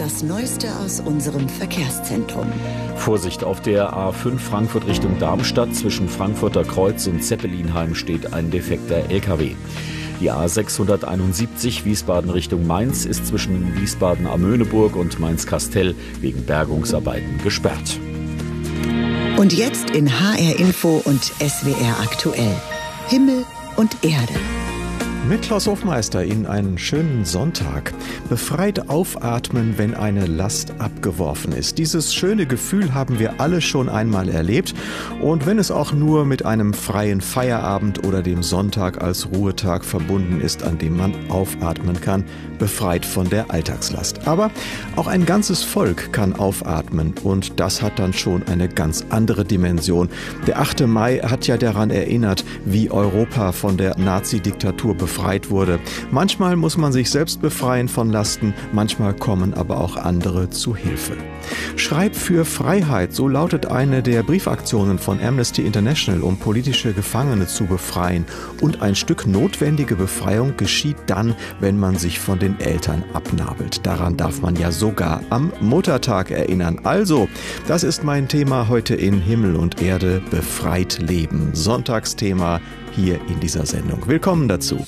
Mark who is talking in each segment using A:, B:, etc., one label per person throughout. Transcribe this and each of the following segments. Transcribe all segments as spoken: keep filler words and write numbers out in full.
A: Das Neueste aus unserem Verkehrszentrum.
B: Vorsicht, auf der A fünf Frankfurt Richtung Darmstadt. Zwischen Frankfurter Kreuz und Zeppelinheim steht ein defekter L K W. Die A sechshunderteinundsiebzig Wiesbaden Richtung Mainz ist zwischen Wiesbaden am Möhneburg und Mainz-Kastel wegen Bergungsarbeiten gesperrt.
A: Und jetzt in H R Info und S W R aktuell. Himmel und Erde.
C: Mit Klaus Hofmeister Ihnen einen schönen Sonntag. Befreit aufatmen, wenn eine Last abgeworfen ist. Dieses schöne Gefühl haben wir alle schon einmal erlebt. Und wenn es auch nur mit einem freien Feierabend oder dem Sonntag als Ruhetag verbunden ist, an dem man aufatmen kann, befreit von der Alltagslast. Aber auch ein ganzes Volk kann aufatmen und das hat dann schon eine ganz andere Dimension. Der achte Mai hat ja daran erinnert, wie Europa von der Nazi-Diktatur befreit wurde. Manchmal muss man sich selbst befreien von Lasten, manchmal kommen aber auch andere zu Hilfe. Schreib für Freiheit, so lautet eine der Briefaktionen von Amnesty International, um politische Gefangene zu befreien. Und ein Stück notwendige Befreiung geschieht dann, wenn man sich von den Eltern abnabelt. Daran darf man ja sogar am Muttertag erinnern. Also, das ist mein Thema heute in Himmel und Erde, befreit leben. Sonntagsthema hier in dieser Sendung. Willkommen dazu.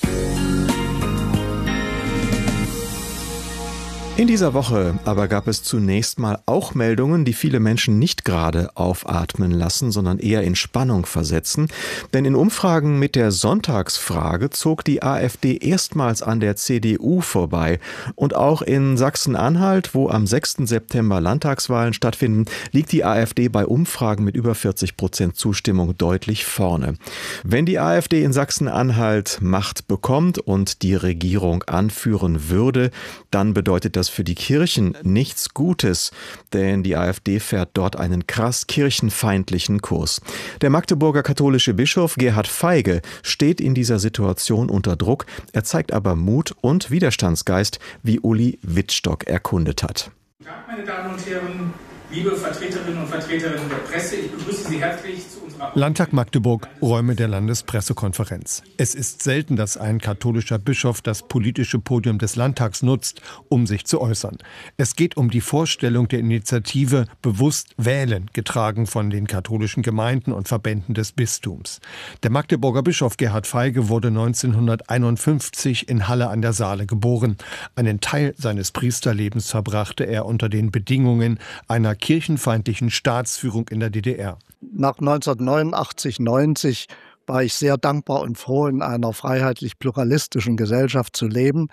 C: In dieser Woche aber gab es zunächst mal auch Meldungen, die viele Menschen nicht gerade aufatmen lassen, sondern eher in Spannung versetzen. Denn in Umfragen mit der Sonntagsfrage zog die AfD erstmals an der C D U vorbei. Und auch in Sachsen-Anhalt, wo am sechsten September Landtagswahlen stattfinden, liegt die AfD bei Umfragen mit über vierzig Prozent Zustimmung deutlich vorne. Wenn die AfD in Sachsen-Anhalt Macht bekommt und die Regierung anführen würde, dann bedeutet das für die Kirchen nichts Gutes, denn die AfD fährt dort einen krass kirchenfeindlichen Kurs. Der Magdeburger katholische Bischof Gerhard Feige steht in dieser Situation unter Druck. Er zeigt aber Mut und Widerstandsgeist, wie Uli Wittstock erkundet hat.
D: Guten Tag, meine Damen und Herren, liebe Vertreterinnen und Vertreter der Presse, ich begrüße Sie herzlich zu unserer
E: Landtag Magdeburg, Räume der Landespressekonferenz. Es ist selten, dass ein katholischer Bischof das politische Podium des Landtags nutzt, um sich zu äußern. Es geht um die Vorstellung der Initiative Bewusst wählen, getragen von den katholischen Gemeinden und Verbänden des Bistums. Der Magdeburger Bischof Gerhard Feige wurde neunzehnhunderteinundfünfzig in Halle an der Saale geboren. Einen Teil seines Priesterlebens verbrachte er unter den Bedingungen einer kirchenfeindlichen Staatsführung in der D D R.
F: Nach neunzehnhundertneunundachtzig, neunzig war ich sehr dankbar und froh, in einer freiheitlich-pluralistischen Gesellschaft zu leben.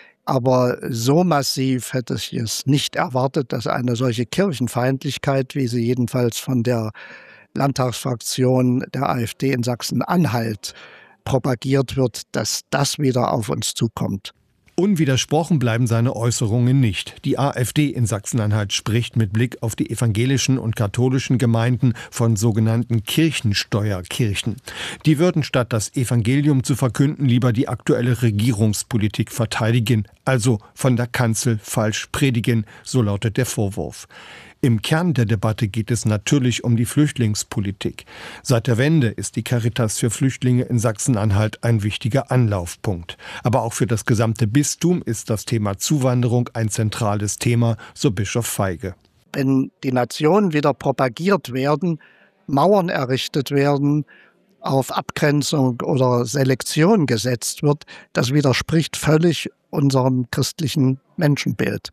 F: Aber so massiv hätte ich es nicht erwartet, dass eine solche Kirchenfeindlichkeit, wie sie jedenfalls von der Landtagsfraktion der AfD in Sachsen-Anhalt propagiert wird, dass das wieder auf uns zukommt.
E: Unwidersprochen bleiben seine Äußerungen nicht. Die AfD in Sachsen-Anhalt spricht mit Blick auf die evangelischen und katholischen Gemeinden von sogenannten Kirchensteuerkirchen. Die würden statt das Evangelium zu verkünden lieber die aktuelle Regierungspolitik verteidigen, also von der Kanzel falsch predigen, so lautet der Vorwurf. Im Kern der Debatte geht es natürlich um die Flüchtlingspolitik. Seit der Wende ist die Caritas für Flüchtlinge in Sachsen-Anhalt ein wichtiger Anlaufpunkt. Aber auch für das gesamte Bistum ist das Thema Zuwanderung ein zentrales Thema, so Bischof Feige.
F: Wenn die Nationen wieder propagiert werden, Mauern errichtet werden, auf Abgrenzung oder Selektion gesetzt wird, das widerspricht völlig unserem christlichen Menschenbild.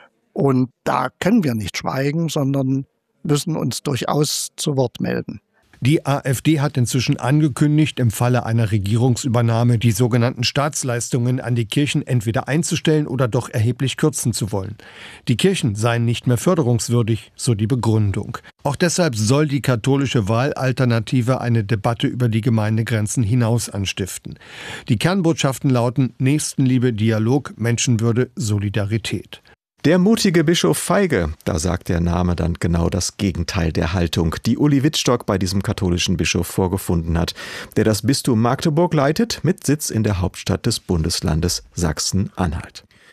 F: Und da können wir nicht schweigen, sondern müssen uns durchaus zu Wort melden.
E: Die AfD hat inzwischen angekündigt, im Falle einer Regierungsübernahme die sogenannten Staatsleistungen an die Kirchen entweder einzustellen oder doch erheblich kürzen zu wollen. Die Kirchen seien nicht mehr förderungswürdig, so die Begründung. Auch deshalb soll die katholische Wahlalternative eine Debatte über die Gemeindegrenzen hinaus anstiften. Die Kernbotschaften lauten Nächstenliebe, Dialog, Menschenwürde, Solidarität.
C: Der mutige Bischof Feige, da sagt der Name dann genau das Gegenteil der Haltung, die Uli Wittstock bei diesem katholischen Bischof vorgefunden hat, der das Bistum Magdeburg leitet, mit Sitz in der Hauptstadt des Bundeslandes Sachsen-Anhalt.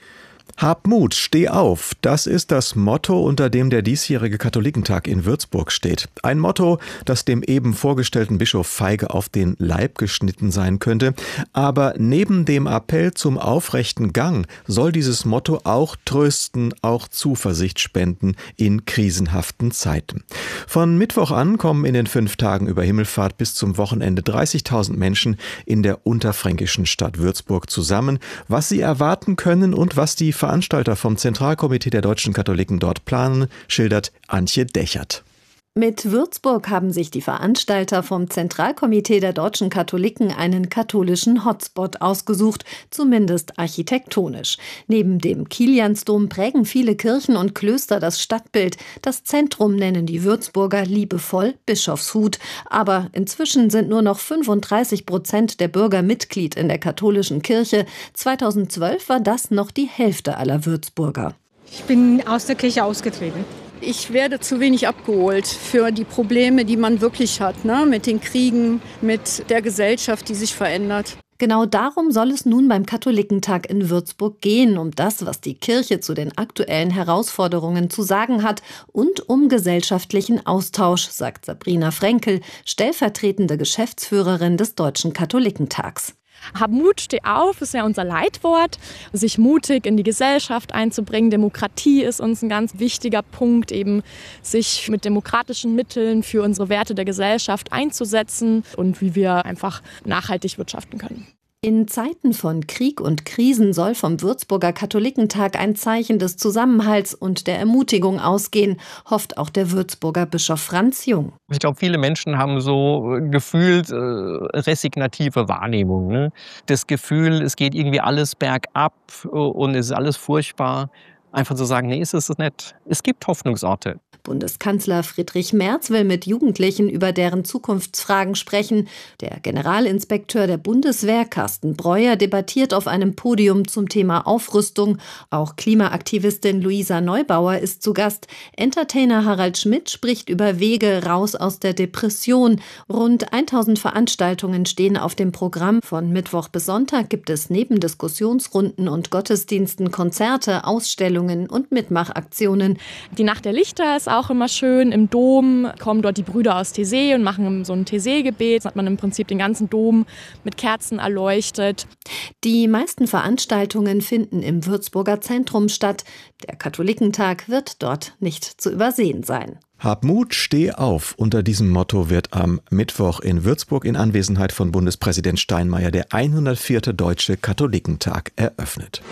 C: Hab Mut, steh auf. Das ist das Motto, unter dem der diesjährige Katholikentag in Würzburg steht. Ein Motto, das dem eben vorgestellten Bischof Feige auf den Leib geschnitten sein könnte. Aber neben dem Appell zum aufrechten Gang soll dieses Motto auch trösten, auch Zuversicht spenden in krisenhaften Zeiten. Von Mittwoch an kommen in den fünf Tagen über Himmelfahrt bis zum Wochenende dreißigtausend Menschen in der unterfränkischen Stadt Würzburg zusammen. Was sie erwarten können und was die Veranstalter vom Zentralkomitee der deutschen Katholiken dort planen, schildert Antje Dechert.
G: Mit Würzburg haben sich die Veranstalter vom Zentralkomitee der deutschen Katholiken einen katholischen Hotspot ausgesucht, zumindest architektonisch. Neben dem Kiliansdom prägen viele Kirchen und Klöster das Stadtbild. Das Zentrum nennen die Würzburger liebevoll Bischofshut. Aber inzwischen sind nur noch fünfunddreißig Prozent der Bürger Mitglied in der katholischen Kirche. zweitausendzwölf war das noch die Hälfte aller Würzburger.
H: Ich bin aus der Kirche ausgetreten.
I: Ich werde zu wenig abgeholt für die Probleme, die man wirklich hat, ne? Mit den Kriegen, mit der Gesellschaft, die sich verändert.
G: Genau darum soll es nun beim Katholikentag in Würzburg gehen, um das, was die Kirche zu den aktuellen Herausforderungen zu sagen hat und um gesellschaftlichen Austausch, sagt Sabrina Frenkel, stellvertretende Geschäftsführerin des Deutschen Katholikentags.
J: Hab Mut, steh auf, ist ja unser Leitwort. Sich mutig in die Gesellschaft einzubringen. Demokratie ist uns ein ganz wichtiger Punkt, eben sich mit demokratischen Mitteln für unsere Werte der Gesellschaft einzusetzen und wie wir einfach nachhaltig wirtschaften können.
G: In Zeiten von Krieg und Krisen soll vom Würzburger Katholikentag ein Zeichen des Zusammenhalts und der Ermutigung ausgehen, hofft auch der Würzburger Bischof Franz Jung.
K: Ich glaube, viele Menschen haben so gefühlt äh, resignative Wahrnehmung. Ne? Das Gefühl, es geht irgendwie alles bergab und es ist alles furchtbar. Einfach zu sagen, nee, ist es nicht. Es gibt Hoffnungsorte.
G: Bundeskanzler Friedrich Merz will mit Jugendlichen über deren Zukunftsfragen sprechen. Der Generalinspekteur der Bundeswehr, Carsten Breuer, debattiert auf einem Podium zum Thema Aufrüstung. Auch Klimaaktivistin Luisa Neubauer ist zu Gast. Entertainer Harald Schmidt spricht über Wege raus aus der Depression. Rund tausend Veranstaltungen stehen auf dem Programm. Von Mittwoch bis Sonntag gibt es neben Diskussionsrunden und Gottesdiensten Konzerte, Ausstellungen und Mitmachaktionen.
J: Die Nacht der Lichter ist auch immer schön. Im Dom kommen dort die Brüder aus Taizé und machen so ein Taizé-Gebet. Da hat man im Prinzip den ganzen Dom mit Kerzen erleuchtet.
G: Die meisten Veranstaltungen finden im Würzburger Zentrum statt. Der Katholikentag wird dort nicht zu übersehen sein.
C: Hab Mut, steh auf. Unter diesem Motto wird am Mittwoch in Würzburg in Anwesenheit von Bundespräsident Steinmeier der hundertvierte Deutsche Katholikentag eröffnet.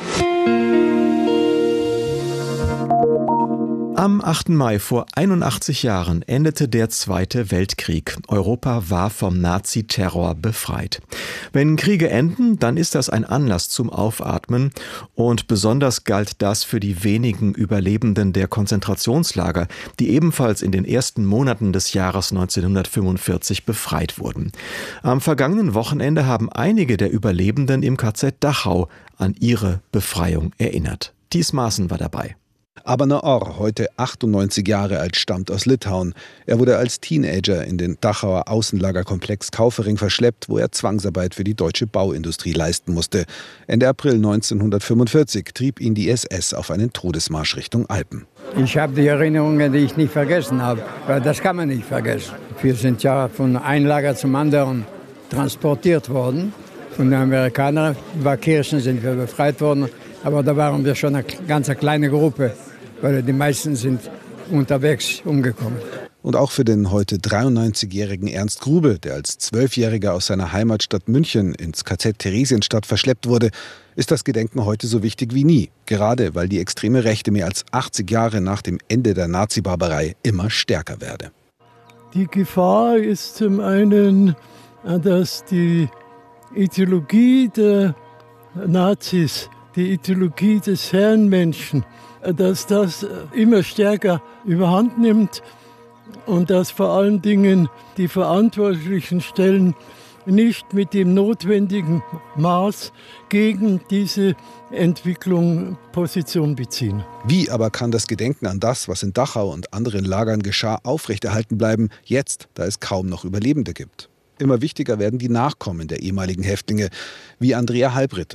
C: Am achten Mai vor einundachtzig Jahren endete der Zweite Weltkrieg. Europa war vom Nazi-Terror befreit. Wenn Kriege enden, dann ist das ein Anlass zum Aufatmen. Und besonders galt das für die wenigen Überlebenden der Konzentrationslager, die ebenfalls in den ersten Monaten des Jahres neunzehnhundertfünfundvierzig befreit wurden. Am vergangenen Wochenende haben einige der Überlebenden im K Z Dachau an ihre Befreiung erinnert. Thies Maaßen war dabei.
L: Abner Orr, heute achtundneunzig Jahre alt, stammt aus Litauen. Er wurde als Teenager in den Dachauer Außenlagerkomplex Kaufering verschleppt, wo er Zwangsarbeit für die deutsche Bauindustrie leisten musste. Ende April neunzehnhundertfünfundvierzig trieb ihn die S S auf einen Todesmarsch Richtung Alpen.
M: Ich habe die Erinnerungen, die ich nicht vergessen habe, weil das kann man nicht vergessen. Wir sind ja von einem Lager zum anderen transportiert worden. Von den Amerikanern, über Kirchen sind wir befreit worden, aber da waren wir schon eine ganz kleine Gruppe, weil die meisten sind unterwegs umgekommen.
L: Und auch für den heute dreiundneunzigjährigen Ernst Grube, der als Zwölfjähriger aus seiner Heimatstadt München ins K Z Theresienstadt verschleppt wurde, ist das Gedenken heute so wichtig wie nie. Gerade weil die extreme Rechte mehr als achtzig Jahre nach dem Ende der Nazi-Barbarei immer stärker werde.
N: Die Gefahr ist zum einen, dass die Ideologie der Nazis, die Ideologie des Herrenmenschen, dass das immer stärker überhand nimmt und dass vor allen Dingen die verantwortlichen Stellen nicht mit dem notwendigen Maß gegen diese Entwicklung Position beziehen.
L: Wie aber kann das Gedenken an das, was in Dachau und anderen Lagern geschah, aufrechterhalten bleiben, jetzt, da es kaum noch Überlebende gibt? Immer wichtiger werden die Nachkommen der ehemaligen Häftlinge, wie Andrea Halbritter.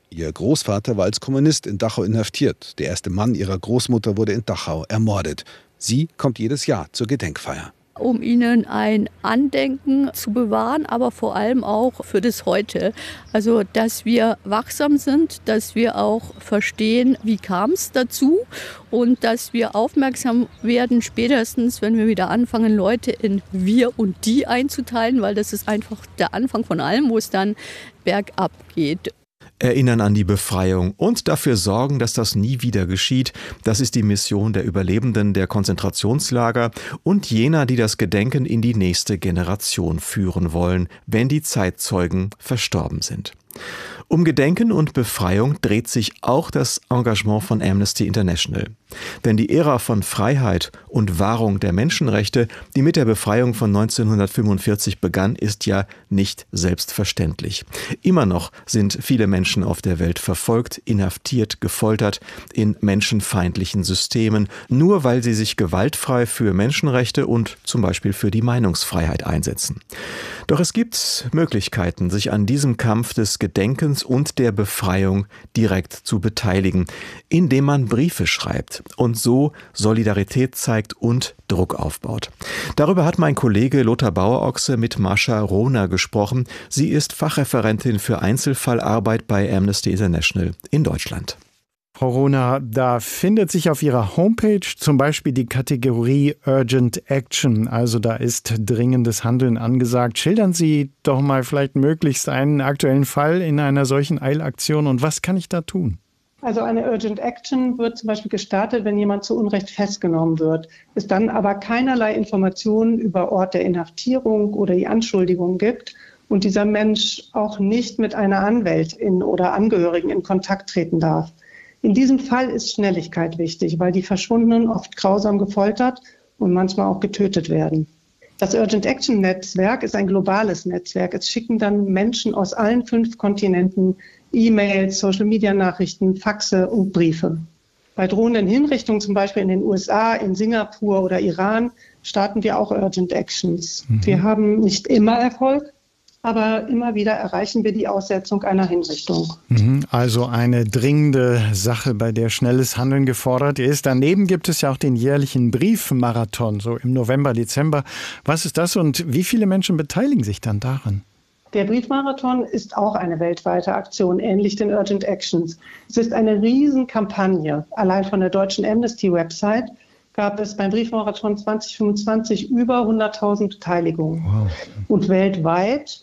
L: Ihr Großvater war als Kommunist in Dachau inhaftiert. Der erste Mann ihrer Großmutter wurde in Dachau ermordet. Sie kommt jedes Jahr zur Gedenkfeier.
I: Um ihnen ein Andenken zu bewahren, aber vor allem auch für das Heute. Also, dass wir wachsam sind, dass wir auch verstehen, wie kam es dazu und dass wir aufmerksam werden, spätestens, wenn wir wieder anfangen, Leute in wir und die einzuteilen, weil das ist einfach der Anfang von allem, wo es dann bergab geht.
C: Erinnern an die Befreiung und dafür sorgen, dass das nie wieder geschieht. Das ist die Mission der Überlebenden der Konzentrationslager und jener, die das Gedenken in die nächste Generation führen wollen, wenn die Zeitzeugen verstorben sind. Um Gedenken und Befreiung dreht sich auch das Engagement von Amnesty International. Denn die Ära von Freiheit und Wahrung der Menschenrechte, die mit der Befreiung von neunzehnhundertfünfundvierzig begann, ist ja nicht selbstverständlich. Immer noch sind viele Menschen auf der Welt verfolgt, inhaftiert, gefoltert in menschenfeindlichen Systemen, nur weil sie sich gewaltfrei für Menschenrechte und zum Beispiel für die Meinungsfreiheit einsetzen. Doch es gibt Möglichkeiten, sich an diesem Kampf des Gedenkens und der Befreiung direkt zu beteiligen, indem man Briefe schreibt und so Solidarität zeigt und Druck aufbaut. Darüber hat mein Kollege Lothar Bauerochse mit Mascha Rohner gesprochen. Sie ist Fachreferentin für Einzelfallarbeit bei Amnesty International in Deutschland.
O: Frau Rohner, da findet sich auf Ihrer Homepage zum Beispiel die Kategorie Urgent Action, also da ist dringendes Handeln angesagt. Schildern Sie doch mal vielleicht möglichst einen aktuellen Fall in einer solchen Eilaktion und was kann ich da tun?
P: Also eine Urgent Action wird zum Beispiel gestartet, wenn jemand zu Unrecht festgenommen wird, es dann aber keinerlei Informationen über Ort der Inhaftierung oder die Anschuldigung gibt und dieser Mensch auch nicht mit einer Anwältin oder Angehörigen in Kontakt treten darf. In diesem Fall ist Schnelligkeit wichtig, weil die Verschwundenen oft grausam gefoltert und manchmal auch getötet werden. Das Urgent Action Netzwerk ist ein globales Netzwerk. Es schicken dann Menschen aus allen fünf Kontinenten E-Mails, Social-Media-Nachrichten, Faxe und Briefe. Bei drohenden Hinrichtungen, zum Beispiel in den U S A, in Singapur oder Iran, starten wir auch Urgent Actions. Mhm. Wir haben nicht immer Erfolg, aber immer wieder erreichen wir die Aussetzung einer Hinrichtung.
O: Also eine dringende Sache, bei der schnelles Handeln gefordert ist. Daneben gibt es ja auch den jährlichen Briefmarathon, so im November, Dezember. Was ist das und wie viele Menschen beteiligen sich dann daran?
P: Der Briefmarathon ist auch eine weltweite Aktion, ähnlich den Urgent Actions. Es ist eine Riesenkampagne. Allein von der deutschen Amnesty-Website gab es beim Briefmarathon zwanzig fünfundzwanzig über hunderttausend Beteiligungen. Wow. Und weltweit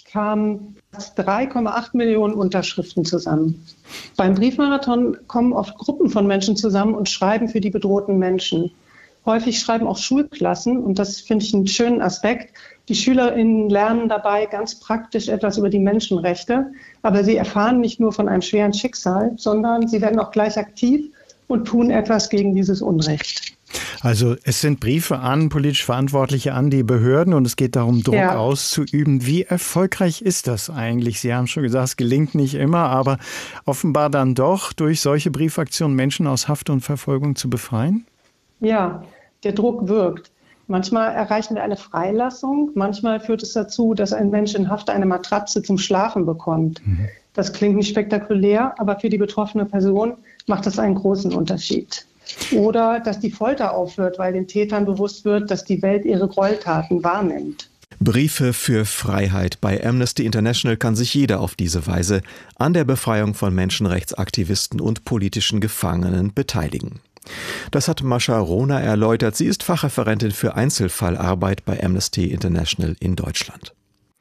P: kamen drei Komma acht Millionen Unterschriften zusammen. Beim Briefmarathon kommen oft Gruppen von Menschen zusammen und schreiben für die bedrohten Menschen. Häufig schreiben auch Schulklassen und das finde ich einen schönen Aspekt. Die SchülerInnen lernen dabei ganz praktisch etwas über die Menschenrechte, aber sie erfahren nicht nur von einem schweren Schicksal, sondern sie werden auch gleich aktiv und tun etwas gegen dieses Unrecht.
O: Also es sind Briefe an politisch Verantwortliche, an die Behörden und es geht darum, Druck ja. auszuüben. Wie erfolgreich ist das eigentlich? Sie haben schon gesagt, es gelingt nicht immer, aber offenbar dann doch durch solche Briefaktionen Menschen aus Haft und Verfolgung zu befreien?
P: Ja, der Druck wirkt. Manchmal erreichen wir eine Freilassung, manchmal führt es dazu, dass ein Mensch in Haft eine Matratze zum Schlafen bekommt. Mhm. Das klingt nicht spektakulär, aber für die betroffene Person macht das einen großen Unterschied. Oder dass die Folter aufhört, weil den Tätern bewusst wird, dass die Welt ihre Gräueltaten wahrnimmt.
C: Briefe für Freiheit. Bei Amnesty International kann sich jeder auf diese Weise an der Befreiung von Menschenrechtsaktivisten und politischen Gefangenen beteiligen. Das hat Mascha Rohner erläutert. Sie ist Fachreferentin für Einzelfallarbeit bei Amnesty International in Deutschland.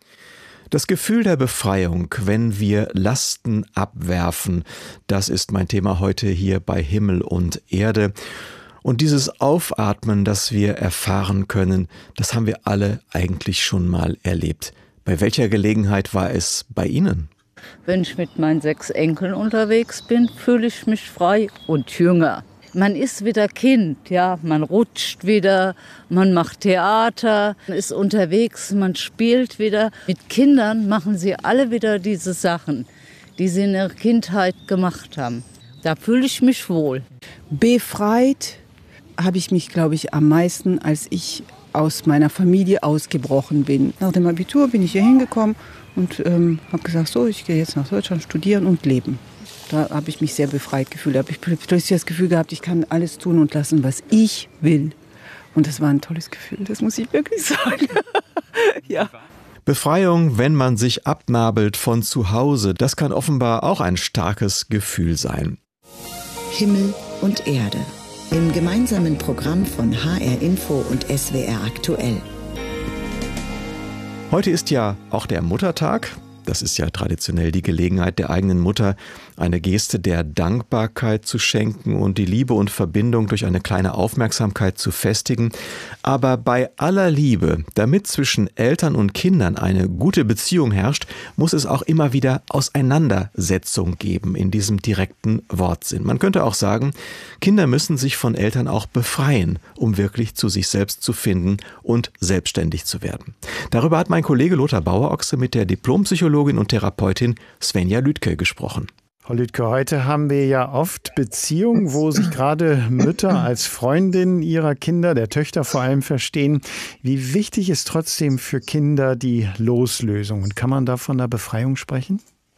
C: Das Gefühl der Befreiung, wenn wir Lasten abwerfen, das ist mein Thema heute hier bei Himmel und Erde. Und dieses Aufatmen, das wir erfahren können, das haben wir alle eigentlich schon mal erlebt. Bei welcher Gelegenheit war es bei Ihnen?
Q: Wenn ich mit meinen sechs Enkeln unterwegs bin, fühle ich mich frei und jünger. Man ist wieder Kind, ja, man rutscht wieder, man macht Theater, man ist unterwegs, man spielt wieder. Mit Kindern machen sie alle wieder diese Sachen, die sie in ihrer Kindheit gemacht haben. Da fühle ich mich wohl.
R: Befreit habe ich mich, glaube ich, am meisten, als ich aus meiner Familie ausgebrochen bin. Nach dem Abitur bin ich hier hingekommen und ähm, habe gesagt, so, ich gehe jetzt nach Deutschland studieren und leben. Da habe ich mich sehr befreit gefühlt. Da habe ich plötzlich das Gefühl gehabt, ich kann alles tun und lassen, was ich will. Und das war ein tolles Gefühl, das muss ich wirklich sagen. Ja.
C: Befreiung, wenn man sich abnabelt von zu Hause, das kann offenbar auch ein starkes Gefühl sein.
A: Himmel und Erde. Im gemeinsamen Programm von H R Info und S W R aktuell.
C: Heute ist ja auch der Muttertag. Das ist ja traditionell die Gelegenheit der eigenen Mutter, eine Geste der Dankbarkeit zu schenken und die Liebe und Verbindung durch eine kleine Aufmerksamkeit zu festigen. Aber bei aller Liebe, damit zwischen Eltern und Kindern eine gute Beziehung herrscht, muss es auch immer wieder Auseinandersetzung geben in diesem direkten Wortsinn. Man könnte auch sagen, Kinder müssen sich von Eltern auch befreien, um wirklich zu sich selbst zu finden und selbstständig zu werden. Darüber hat mein Kollege Lothar Bauerochse mit der Diplompsychologin und Therapeutin Svenja Lüdke gesprochen.
O: Frau Lüdke, heute haben wir ja oft Beziehungen, wo sich gerade Mütter als Freundinnen ihrer Kinder, der Töchter vor allem, verstehen. Wie wichtig ist trotzdem für Kinder die Loslösung? Und kann man da von der Befreiung sprechen?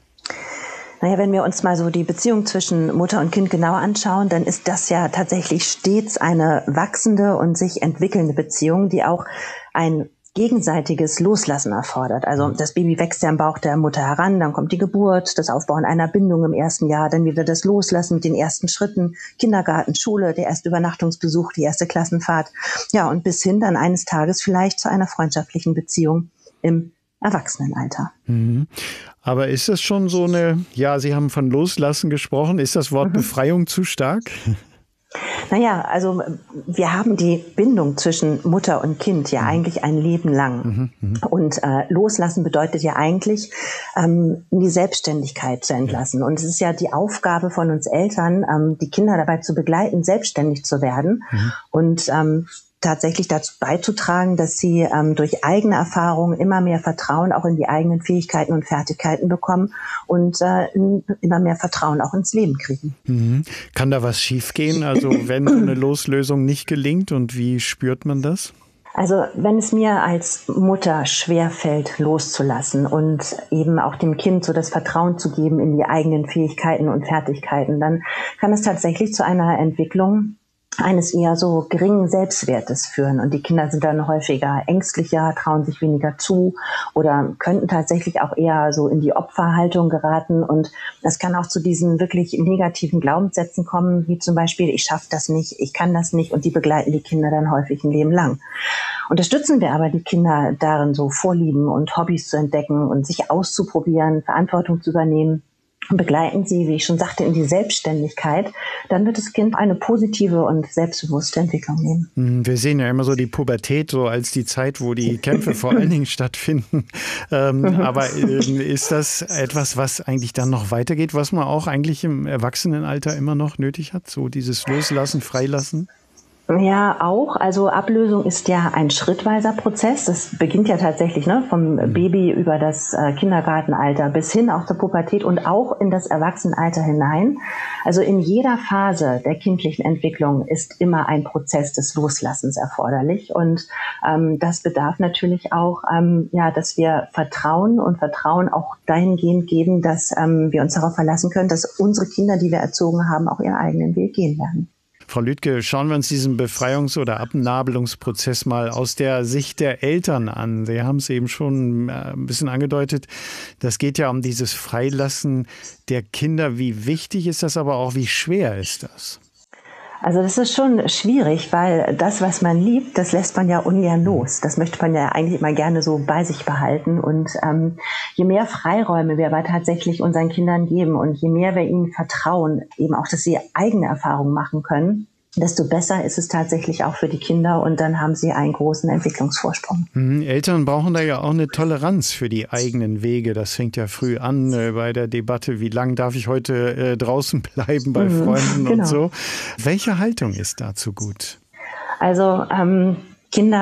S: Naja, wenn wir uns mal so die Beziehung zwischen Mutter und Kind genauer anschauen, dann ist das ja tatsächlich stets eine wachsende und sich entwickelnde Beziehung, die auch ein gegenseitiges Loslassen erfordert. Also das Baby wächst ja im Bauch der Mutter heran, dann kommt die Geburt, das Aufbauen einer Bindung im ersten Jahr, dann wieder das Loslassen mit den ersten Schritten, Kindergarten, Schule, der erste Übernachtungsbesuch, die erste Klassenfahrt. Ja, und bis hin dann eines Tages vielleicht zu einer freundschaftlichen Beziehung im Erwachsenenalter.
O: Mhm. Aber ist das schon so eine, ja, Sie haben von Loslassen gesprochen, ist das Wort mhm. Befreiung zu stark?
S: Naja, also wir haben die Bindung zwischen Mutter und Kind ja eigentlich ein Leben lang. Mhm, und äh, loslassen bedeutet ja eigentlich, ähm, in die Selbstständigkeit zu entlassen. Und es ist ja die Aufgabe von uns Eltern, ähm, die Kinder dabei zu begleiten, selbstständig zu werden. Mhm. Und ähm, tatsächlich dazu beizutragen, dass sie ähm, durch eigene Erfahrungen immer mehr Vertrauen auch in die eigenen Fähigkeiten und Fertigkeiten bekommen und äh, immer mehr Vertrauen auch ins Leben kriegen.
O: Mhm. Kann da was schiefgehen, also wenn so eine Loslösung nicht gelingt, und wie spürt man das?
S: Also wenn es mir als Mutter schwerfällt, loszulassen und eben auch dem Kind so das Vertrauen zu geben in die eigenen Fähigkeiten und Fertigkeiten, dann kann es tatsächlich zu einer Entwicklung eines eher so geringen Selbstwertes führen. Und die Kinder sind dann häufiger ängstlicher, trauen sich weniger zu oder könnten tatsächlich auch eher so in die Opferhaltung geraten. Und es kann auch zu diesen wirklich negativen Glaubenssätzen kommen, wie zum Beispiel, ich schaffe das nicht, ich kann das nicht. Und die begleiten die Kinder dann häufig ein Leben lang. Unterstützen wir aber die Kinder darin, so Vorlieben und Hobbys zu entdecken und sich auszuprobieren, Verantwortung zu übernehmen, begleiten sie, wie ich schon sagte, in die Selbstständigkeit, dann wird das Kind eine positive und selbstbewusste Entwicklung nehmen.
O: Wir sehen ja immer so die Pubertät so als die Zeit, wo die Kämpfe vor allen Dingen stattfinden. Ähm, aber ähm, ist das etwas, was eigentlich dann noch weitergeht, was man auch eigentlich im Erwachsenenalter immer noch nötig hat? So dieses Loslassen, Freilassen?
S: Ja, auch. Also Ablösung ist ja ein schrittweiser Prozess. Das beginnt ja tatsächlich ne, vom Baby über das äh, Kindergartenalter bis hin auch zur Pubertät und auch in das Erwachsenenalter hinein. Also in jeder Phase der kindlichen Entwicklung ist immer ein Prozess des Loslassens erforderlich. Und ähm, das bedarf natürlich auch, ähm, ja, dass wir Vertrauen und Vertrauen auch dahingehend geben, dass ähm, wir uns darauf verlassen können, dass unsere Kinder, die wir erzogen haben, auch ihren eigenen Weg gehen werden.
O: Frau Lüdke, schauen wir uns diesen Befreiungs- oder Abnabelungsprozess mal aus der Sicht der Eltern an. Sie haben es eben schon ein bisschen angedeutet. Das geht ja um dieses Freilassen der Kinder. Wie wichtig ist das, aber auch wie schwer ist das?
S: Also das ist schon schwierig, weil das, was man liebt, das lässt man ja ungern los. Das möchte man ja eigentlich immer gerne so bei sich behalten. Und ähm, je mehr Freiräume wir aber tatsächlich unseren Kindern geben und je mehr wir ihnen vertrauen, eben auch, dass sie eigene Erfahrungen machen können, desto besser ist es tatsächlich auch für die Kinder und dann haben sie einen großen Entwicklungsvorsprung.
O: Mhm, Eltern brauchen da ja auch eine Toleranz für die eigenen Wege. Das fängt ja früh an äh, bei der Debatte, wie lange darf ich heute äh, draußen bleiben bei mhm, Freunden genau. und so. Welche Haltung ist dazu gut?
S: Also ähm, Kinder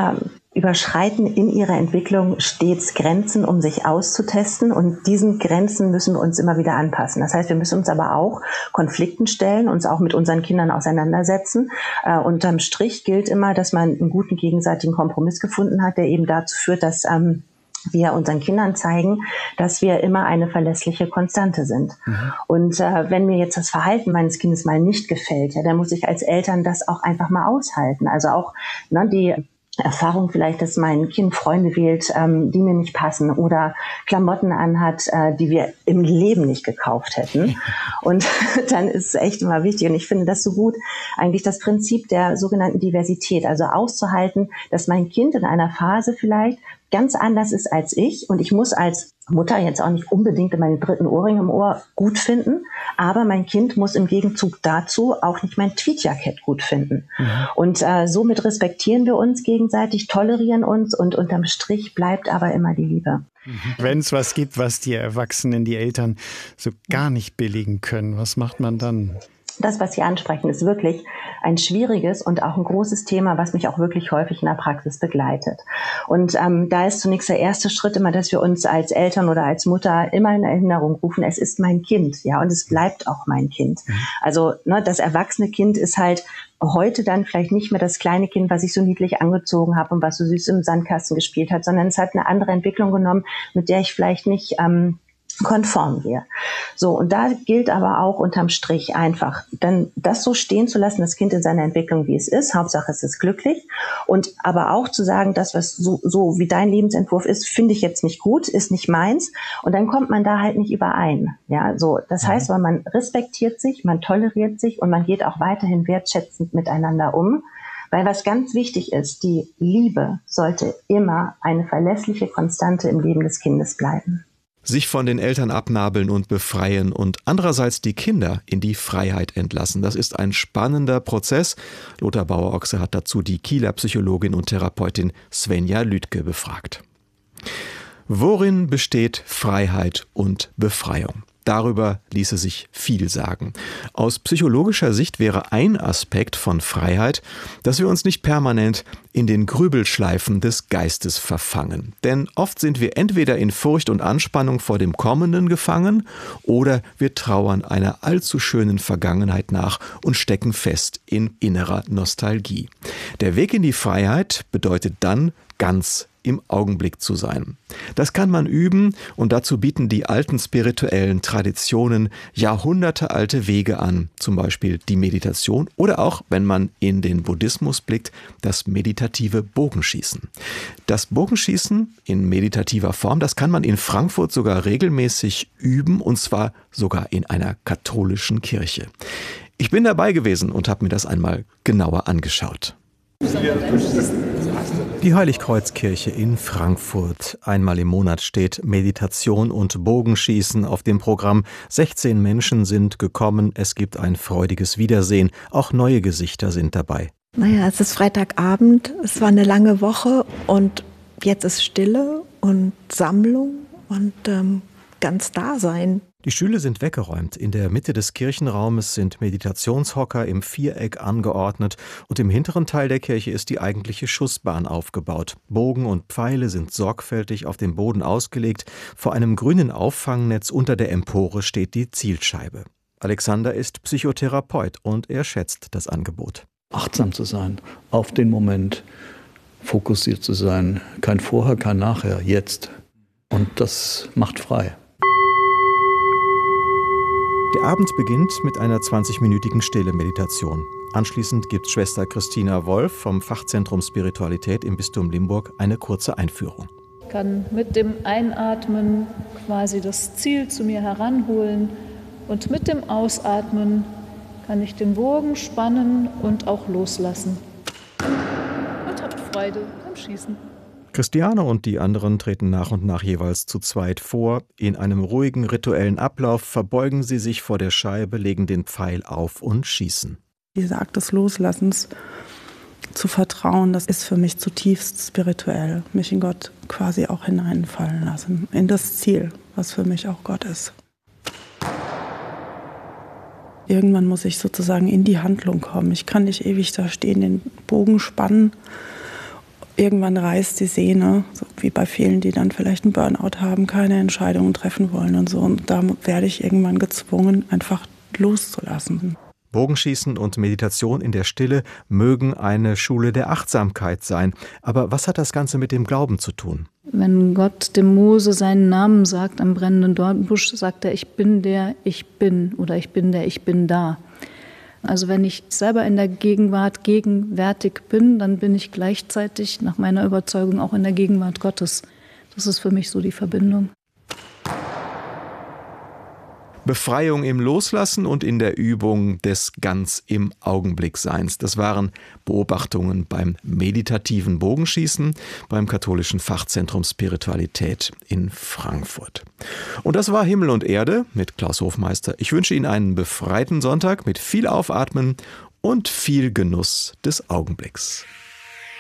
S: überschreiten in ihrer Entwicklung stets Grenzen, um sich auszutesten, und diesen Grenzen müssen wir uns immer wieder anpassen. Das heißt, wir müssen uns aber auch Konflikten stellen, uns auch mit unseren Kindern auseinandersetzen. Äh, unterm Strich gilt immer, dass man einen guten gegenseitigen Kompromiss gefunden hat, der eben dazu führt, dass ähm, wir unseren Kindern zeigen, dass wir immer eine verlässliche Konstante sind. Mhm. Und äh, wenn mir jetzt das Verhalten meines Kindes mal nicht gefällt, ja, dann muss ich als Eltern das auch einfach mal aushalten. Also auch ne, die Erfahrung vielleicht, dass mein Kind Freunde wählt, ähm, die mir nicht passen, oder Klamotten anhat, äh, die wir im Leben nicht gekauft hätten. Und dann ist es echt immer wichtig, und ich finde das so gut, eigentlich das Prinzip der sogenannten Diversität, also auszuhalten, dass mein Kind in einer Phase vielleicht ganz anders ist als ich, und ich muss als Mutter jetzt auch nicht unbedingt meinen dritten Ohrring im Ohr gut finden, aber mein Kind muss im Gegenzug dazu auch nicht mein Tweetjackett gut finden. Mhm. Und äh, somit respektieren wir uns gegenseitig, tolerieren uns, und unterm Strich bleibt aber immer die Liebe.
O: Wenn es was gibt, was die Erwachsenen, die Eltern so gar nicht billigen können, was macht man dann?
S: Das, was Sie ansprechen, ist wirklich ein schwieriges und auch ein großes Thema, was mich auch wirklich häufig in der Praxis begleitet. Und ähm, da ist zunächst der erste Schritt immer, dass wir uns als Eltern oder als Mutter immer in Erinnerung rufen, es ist mein Kind, ja, und es bleibt auch mein Kind. Mhm. Also ne, das erwachsene Kind ist halt heute dann vielleicht nicht mehr das kleine Kind, was ich so niedlich angezogen habe und was so süß im Sandkasten gespielt hat, sondern es hat eine andere Entwicklung genommen, mit der ich vielleicht nicht ähm, konform gehe. So, und da gilt aber auch unterm Strich einfach, dann das so stehen zu lassen, das Kind in seiner Entwicklung, wie es ist, Hauptsache es ist glücklich, und aber auch zu sagen, das, was so, so wie dein Lebensentwurf ist, finde ich jetzt nicht gut, ist nicht meins, und dann kommt man da halt nicht überein. Ja, so, das heißt, weil man respektiert sich, man toleriert sich, und man geht auch weiterhin wertschätzend miteinander um. Weil was ganz wichtig ist, die Liebe sollte immer eine verlässliche Konstante im Leben des Kindes bleiben.
C: Sich von den Eltern abnabeln und befreien und andererseits die Kinder in die Freiheit entlassen. Das ist ein spannender Prozess. Lothar Bauer-Ochse hat dazu die Kieler Psychologin und Therapeutin Svenja Lüdke befragt. Worin besteht Freiheit und Befreiung? Darüber ließe sich viel sagen. Aus psychologischer Sicht wäre ein Aspekt von Freiheit, dass wir uns nicht permanent in den Grübelschleifen des Geistes verfangen. Denn oft sind wir entweder in Furcht und Anspannung vor dem Kommenden gefangen, oder wir trauern einer allzu schönen Vergangenheit nach und stecken fest in innerer Nostalgie. Der Weg in die Freiheit bedeutet dann, ganz im Augenblick zu sein. Das kann man üben, und dazu bieten die alten spirituellen Traditionen jahrhundertealte Wege an, zum Beispiel die Meditation oder auch, wenn man in den Buddhismus blickt, das meditative Bogenschießen. Das Bogenschießen in meditativer Form, das kann man in Frankfurt sogar regelmäßig üben, und zwar sogar in einer katholischen Kirche. Ich bin dabei gewesen und habe mir das einmal genauer angeschaut. Die Heiligkreuzkirche in Frankfurt. Einmal im Monat steht Meditation und Bogenschießen auf dem Programm. sechzehn Menschen sind gekommen. Es gibt ein freudiges Wiedersehen. Auch neue Gesichter sind dabei.
T: Naja, es ist Freitagabend. Es war eine lange Woche, und jetzt ist Stille und Sammlung und ähm, ganz Dasein.
C: Die Stühle sind weggeräumt. In der Mitte des Kirchenraumes sind Meditationshocker im Viereck angeordnet, und im hinteren Teil der Kirche ist die eigentliche Schussbahn aufgebaut. Bogen und Pfeile sind sorgfältig auf dem Boden ausgelegt. Vor einem grünen Auffangnetz unter der Empore steht die Zielscheibe. Alexander ist Psychotherapeut, und er schätzt das Angebot.
U: Achtsam zu sein, auf den Moment fokussiert zu sein. Kein Vorher, kein Nachher, jetzt. Und das macht frei.
C: Der Abend beginnt mit einer zwanzigminütigen Stille-Meditation. Anschließend gibt Schwester Christina Wolf vom Fachzentrum Spiritualität im Bistum Limburg eine kurze Einführung.
V: Ich kann mit dem Einatmen quasi das Ziel zu mir heranholen, und mit dem Ausatmen kann ich den Bogen spannen und auch loslassen. Und habt Freude beim Schießen.
C: Christiane und die anderen treten nach und nach jeweils zu zweit vor. In einem ruhigen rituellen Ablauf verbeugen sie sich vor der Scheibe, legen den Pfeil auf und schießen.
R: Dieser Akt des Loslassens, zu vertrauen, das ist für mich zutiefst spirituell. Mich in Gott quasi auch hineinfallen lassen, in das Ziel, was für mich auch Gott ist. Irgendwann muss ich sozusagen in die Handlung kommen. Ich kann nicht ewig da stehen, den Bogen spannen
B: irgendwann reißt die Sehne, so wie bei vielen, die dann vielleicht einen Burnout haben, keine Entscheidungen treffen wollen und so. Und da werde ich irgendwann gezwungen, einfach loszulassen.
C: Bogenschießen und Meditation in der Stille mögen eine Schule der Achtsamkeit sein. Aber was hat das Ganze mit dem Glauben zu tun?
V: Wenn Gott dem Mose seinen Namen sagt am brennenden Dornbusch, sagt er, ich bin der, ich bin oder ich bin der, ich bin da. Also wenn ich selber in der Gegenwart gegenwärtig bin, dann bin ich gleichzeitig nach meiner Überzeugung auch in der Gegenwart Gottes. Das ist für mich so die Verbindung.
C: Befreiung im Loslassen und in der Übung des ganz im Augenblick Seins. Das waren Beobachtungen beim meditativen Bogenschießen beim katholischen Fachzentrum Spiritualität in Frankfurt. Und das war Himmel und Erde mit Klaus Hofmeister. Ich wünsche Ihnen einen befreiten Sonntag mit viel Aufatmen und viel Genuss des Augenblicks.